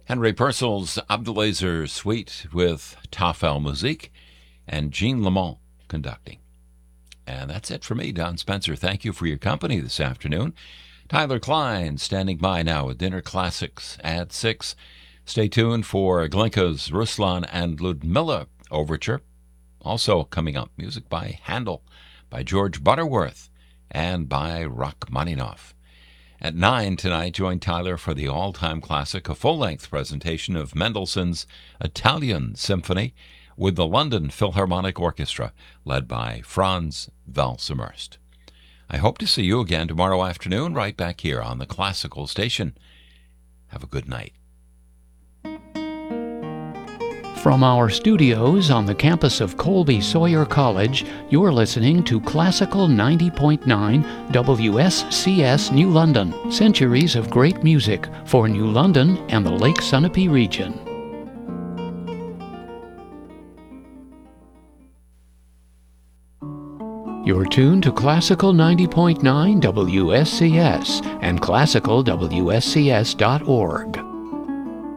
Henry Purcell's Abdelaziz Suite with Tafel Musique and Jean Lamont conducting. And that's it for me, Don Spencer. Thank you for your company this afternoon. Tyler Klein standing by now with Dinner Classics at 6. Stay tuned for Glinka's Ruslan and Ludmilla Overture. Also coming up, music by Handel, by George Butterworth, and by Rachmaninoff. At 9 tonight, join Tyler for the all-time classic, a full-length presentation of Mendelssohn's Italian Symphony with the London Philharmonic Orchestra, led by Franz Valsemurst. I hope to see you again tomorrow afternoon, right back here on the Classical Station. Have a good night. From our studios on the campus of Colby Sawyer College, you're listening to Classical 90.9 WSCS New London. Centuries of great music for New London and the Lake Sunapee region. You're tuned to Classical 90.9 WSCS and classicalwscs.org.